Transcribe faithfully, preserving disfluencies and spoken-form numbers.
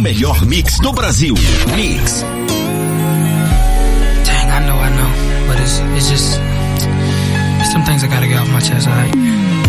melhor mix do Brasil. Mix. Dang, I know, I know. But it's, it's just, some things I gotta get off my chest, alright?